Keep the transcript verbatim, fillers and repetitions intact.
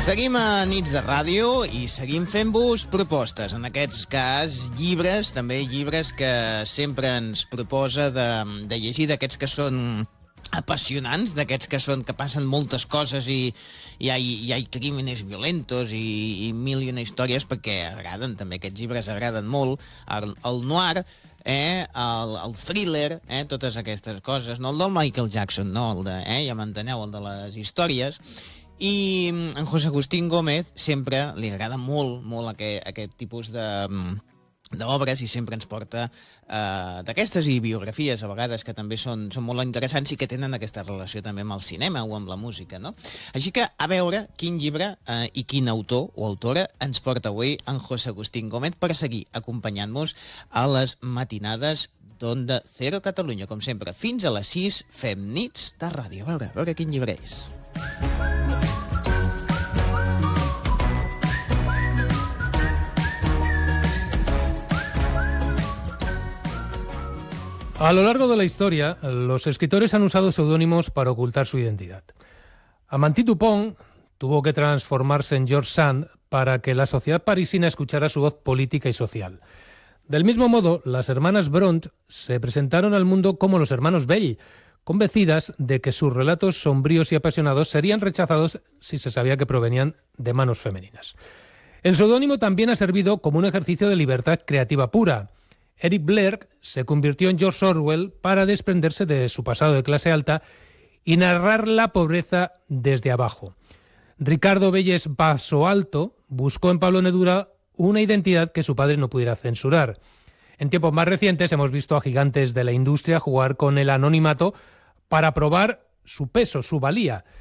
Seguim a Nits de Ràdio i seguim fent-vos propostes. En aquest cas, llibres, també llibres que sempre ens proposa de, de llegir, d'aquests que són apassionants, d'aquests que són que passen moltes coses i hi ha, hi ha crímenes violentos i, i mil i una històries, perquè agraden també, aquests llibres agraden molt. El, el noir, eh, el, el thriller, eh, totes aquestes coses, no el del Michael Jackson, no, el de, eh, ja m'enteneu, el de les històries. I en José Agustín Gómez sempre li agrada molt, molt aquest, aquest tipus de... d'obres i sempre ens porta eh, d'aquestes i biografies a vegades que també són, són molt interessants i que tenen aquesta relació també amb el cinema o amb la música, no? Així que a veure quin llibre eh, i quin autor o autora ens porta avui en José Agustín Gómez per seguir acompanyant-nos a les matinades d'Onda Cero Catalunya. Com sempre, fins a les sis fem Nits de Ràdio. A veure, a veure quin llibre és. A lo largo de la historia, los escritores han usado seudónimos para ocultar su identidad. Amanti Dupont tuvo que transformarse en George Sand para que la sociedad parisina escuchara su voz política y social. Del mismo modo, las hermanas Bront se presentaron al mundo como los hermanos Bell, convencidas de que sus relatos sombríos y apasionados serían rechazados si se sabía que provenían de manos femeninas. El seudónimo también ha servido como un ejercicio de libertad creativa pura. Eric Blair se convirtió en George Orwell para desprenderse de su pasado de clase alta y narrar la pobreza desde abajo. Ricardo Belles Basoalto buscó en Pablo Nedura una identidad que su padre no pudiera censurar. En tiempos más recientes hemos visto a gigantes de la industria jugar con el anonimato para probar su peso, su valía.